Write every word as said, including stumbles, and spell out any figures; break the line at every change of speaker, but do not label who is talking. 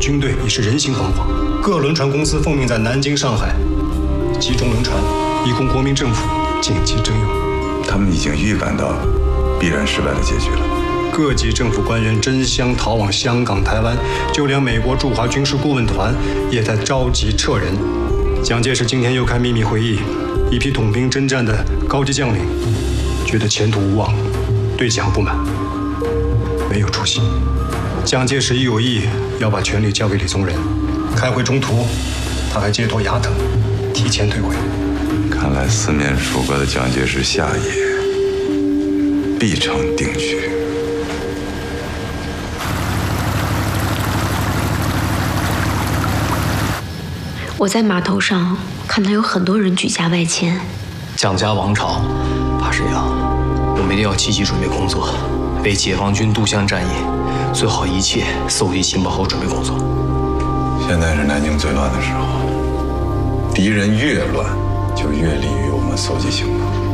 军队已是人心惶惶，各轮船公司奉命在南京、上海集中轮船，以供国民政府紧急征用。
他们已经预感到必然失败的结局了。
各级政府官员争相逃往香港、台湾，就连美国驻华军事顾问团也在着急撤人。蒋介石今天又开秘密会议，一批统兵征战的高级将领觉得前途无望，对蒋不满，没有出席。蒋介石一有意要把权力交给李宗仁，开会中途他还借托牙疼，提前退回。
看来四面楚歌的蒋介石下野必成定局。
我在码头上看到有很多人举家外迁。
蒋家王朝，怕是要，我们一定要积极准备工作，为解放军渡湘战役做好一切搜集情报和准备工作。
现在是南京最乱的时候，敌人越乱，就越利于我们搜集情报。